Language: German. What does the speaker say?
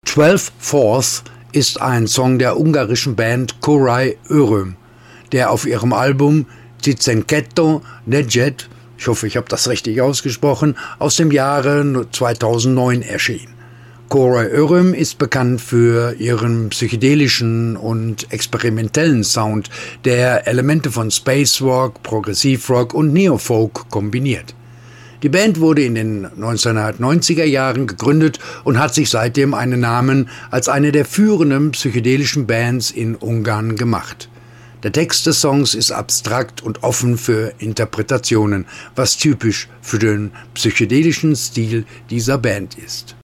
12 Fourth ist ein Song der ungarischen Band Korai Öröm, der auf ihrem Album Tizenkettő Negyed, ich hoffe, ich habe das richtig ausgesprochen, aus dem Jahre 2009 erschien. Korai Öröm ist bekannt für ihren psychedelischen und experimentellen Sound, der Elemente von Space Rock, Progressivrock und Neofolk kombiniert. Die Band wurde in den 1990er Jahren gegründet und hat sich seitdem einen Namen als eine der führenden psychedelischen Bands in Ungarn gemacht. Der Text des Songs ist abstrakt und offen für Interpretationen, was typisch für den psychedelischen Stil dieser Band ist.